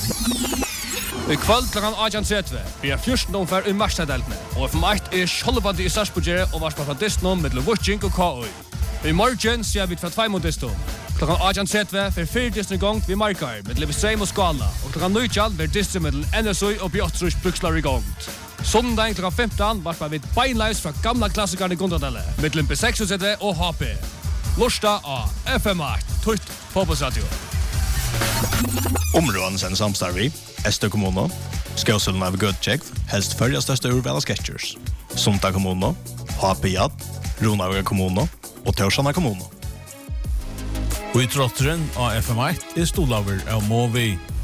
I kvöld klokken 18:30 blir 14 omfær i Marstaddeltene, og FM1 skjoldbandi i Sarsbogere og varspa fra Disney mellom Vucing og KOI. I morgen ser vi fra 2 mot Disney. Klokken 18:30 for 4 Disney gong vi markar med Levistrheim og Skala, og klokken 19 vil Disney mellom NSU og Bjottrus brukslar i gongt. Sondag klokken 15 varspa vi beinleis fra gamla klassikerne i Gondradelle, mellom B6 og HP. Lorsta av FM8, tutt fotbollsradio. Områden sen samstarvi, Estø kommune, Skåselen av Gødtjekv, helst førja største urvela sketchers. Sumta kommune, HP-jad, Ronaga kommune og Tørsana kommune. Og i trotteren av FM8 stolaver av Movi.